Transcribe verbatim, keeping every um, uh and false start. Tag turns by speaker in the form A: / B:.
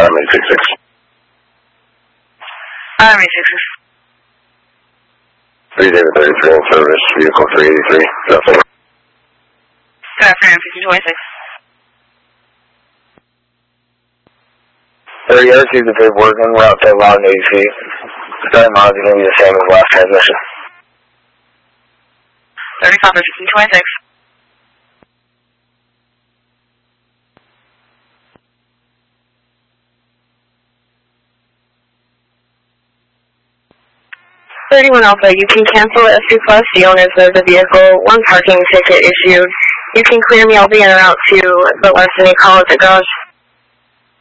A: Army six six.
B: Army six six.
A: three David thirty-three in service, vehicle three eighty-three. Good afternoon.
B: Good afternoon, fifteen twenty-six.
A: thirty yards, use the paperwork and route to log eighty feet. Starting miles are going to be the same as last transmission.
B: thirty copper, fifteen twenty-six. thirty-one Alpha, you can cancel S two plus the owners of the vehicle, one parking ticket issued. You can clear me, I'll be en route to the West City College at garage